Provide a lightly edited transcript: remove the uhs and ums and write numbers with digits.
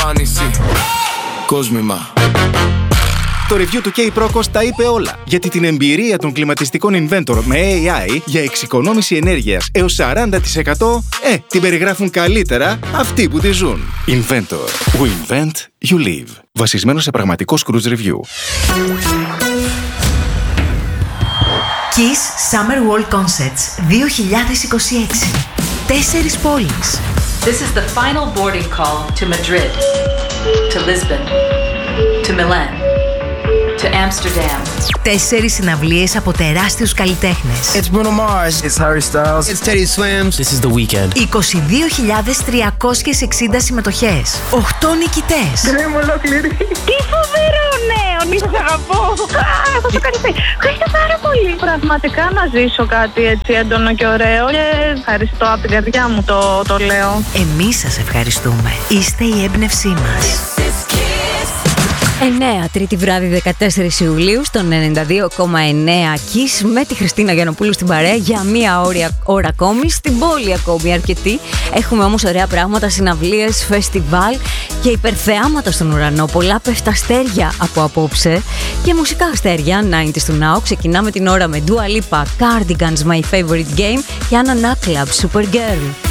νησί. Κόσμημα. Το review του K-Procos τα είπε όλα. Γιατί την εμπειρία των κλιματιστικών Inventor με AI για εξοικονόμηση ενέργειας έως 40% την περιγράφουν καλύτερα αυτοί που τη ζουν. Inventor. We invent, you live. Βασισμένο σε πραγματικό Cruise Review. Kiss Summer World Concerts 2026. 4 πόλεις. This is the final boarding call to Madrid, to Lisbon, to Milan, to Amsterdam. 4 συναυλίες από τεράστιους καλλιτέχνες. It's Bruno Mars. It's Harry Styles. It's Teddy Swims. This is The Weeknd. 22.360 συμμετοχές. 8 νικητές. Δεν είμαι ολόκληρη. Τι φοβερό νέο! Σας αγαπώ. Θα σου κάνει. Ευχαριστώ πάρα πολύ. Πραγματικά να ζήσω κάτι έτσι έντονο και ωραίο. Και ευχαριστώ από την καρδιά μου το λέω. Εμείς σας ευχαριστούμε. Είστε η έμπνευσή μας. 9, τρίτη βράδυ 14 Ιουλίου στον 92,9 Kiss με τη Χριστίνα Γιαννοπούλου στην παρέα για μία ώρα ακόμη, στην πόλη ακόμη αρκετή. Έχουμε όμως ωραία πράγματα, συναυλίες, φεστιβάλ και υπερθεάματα στον ουρανό. Πολλά πεφταστέρια από απόψε και μουσικά αστέρια 90's του Now. Ξεκινάμε την ώρα με Dua Lipa, Cardigans, My Favorite Game και Anna Naklab, Supergirl.